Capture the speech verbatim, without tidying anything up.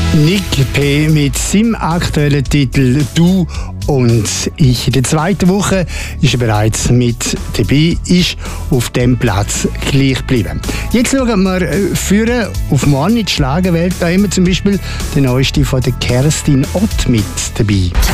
Nick P. mit seinem aktuellen Titel «Du und ich». In der zweiten Woche ist er bereits mit dabei, ist auf dem Platz gleich geblieben. Jetzt schauen wir führen auf morgen in die Schlagerwelt. Da haben wir zum Beispiel den neuesten von der Kerstin Ott mit dabei.